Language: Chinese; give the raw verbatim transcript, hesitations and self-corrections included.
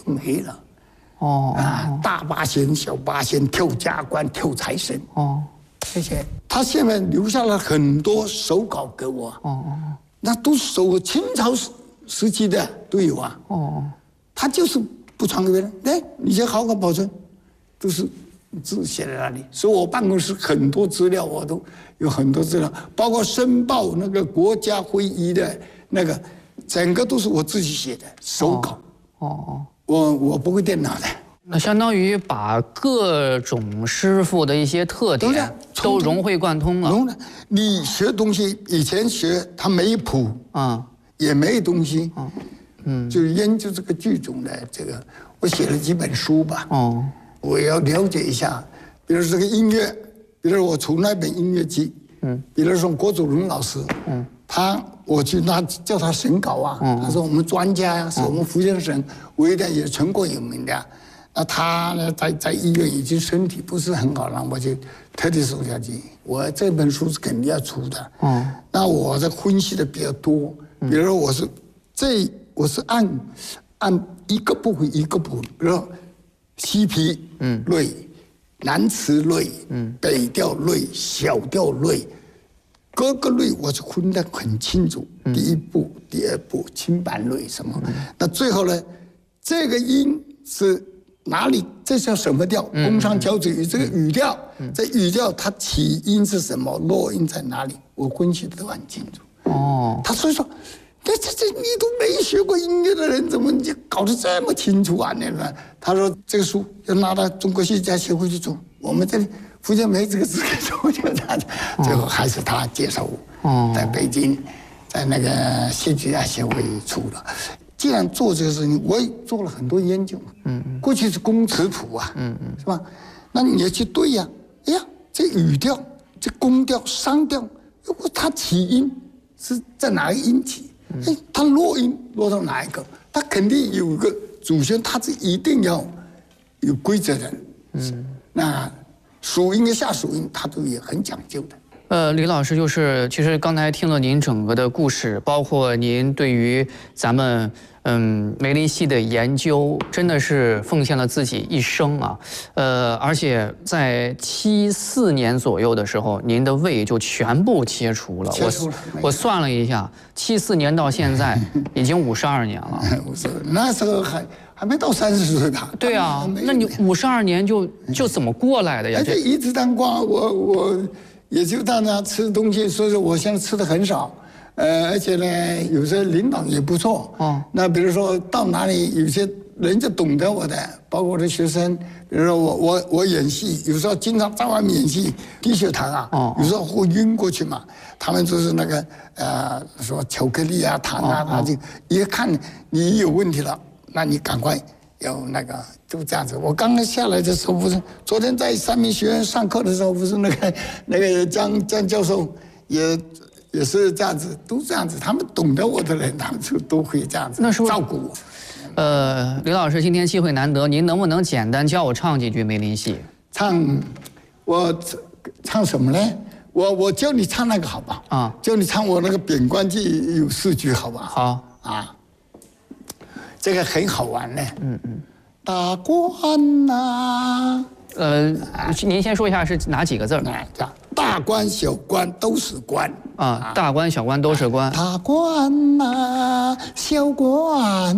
没了。 哦啊，大八仙、小八仙、跳家官、跳财神， 哦， 这些他现在留下了很多手稿给我。 哦哦， 那都是手清朝时时期的都有啊。 哦， 他就是不传给别人，哎，你先好好保存，都是字写在那里。所以我办公室很多资料，我都有很多资料，包括申报那个国家会议的那个，整个都是我自己写的手稿。 哦哦， 我我不会电脑的。 那相当于把各种师傅的一些特点都融会贯通了。 融了，你学东西以前学他没谱啊， 也没东西， 嗯嗯， 就研究这个剧种的这个，我写了几本书吧。 哦， 我要了解一下，比如说这个音乐，比如说我出那本音乐集，嗯，比如说郭祖荣老师，嗯，他我去那叫他审稿啊，嗯，他说我们专家呀、啊，是我们福建省唯一的也全国有名的。那他呢，在在医院已经身体不是很好了，我就特地送下去。我这本书是肯定要出的。嗯，那我这分析的比较多，比如说我是这我是按按一个部分一个部分，比如说西皮嗯类、南词类、嗯北调类、小调类，各个类我是分得很清楚。第一步、第二步、清版类什么，那最后呢，这个音是。哪里？这叫什么调？宫商角徵羽这个语调，这语调它起音是什么？落音在哪里？我分析的都很清楚。哦，他所以说，这这这你都没学过音乐的人，怎么你搞得这么清楚啊？那个他说这个书要拿到中国戏剧家协会去做，我们这里福建没这个资格做，就这样子。最后还是他接受我，在北京，在那个戏剧家协会出了。既然做这个事情，我也做了很多研究。嗯嗯。过去是工词谱啊，嗯嗯，是吧？那你要去对呀、啊，哎呀，这语调、这宫调、商调，如果它起音是在哪个音起？哎，它落音落到哪一个？它肯定有一个主旋，它是一定要有规则的。嗯。那属音跟下属音，它都也很讲究的。 呃，李老师，就是其实刚才听了您整个的故事，包括您对于咱们嗯梅林戏的研究，真的是奉献了自己一生啊。呃，而且在七四年左右的时候，您的胃就全部切除了。 切除了。 我我算了一下，七四年到现在已经五十二年了。 五十，那时候还还没到三十岁吧？ 对啊，那你五十二年就就怎么过来的呀？ 这一直当官，我我。也就到那吃东西，所以说我现在吃的很少，呃，而且呢，有些领导也不错。哦。那比如说到哪里，有些人就懂得我的，包括我的学生。比如说我我我演戏，有时候经常在外面演戏，低血糖啊，哦、有时候会晕过去嘛。他们就是那个呃，说巧克力啊、糖啊，他、哦、就一看你有问题了，那你赶快。有那个就这样子，我刚刚下来的时候不是，昨天在三民学院上课的时候，不是那个那个江江教授也也是这样子，都这样子，他们懂得我的人，他们就都会这样子照顾我。 呃，李老师，今天机会难得，您能不能简单教我唱几句梅林戏？ 唱，我唱什么呢？我我教你唱那个好不好？啊，教你唱我那个贬官记有四句，好不好？好啊。这个很好玩呢。嗯嗯。大官呐、啊。 呃，您先说一下是哪几个字？ 大官小官都是官。 啊，大官小官都是官。 大官呐、啊，小官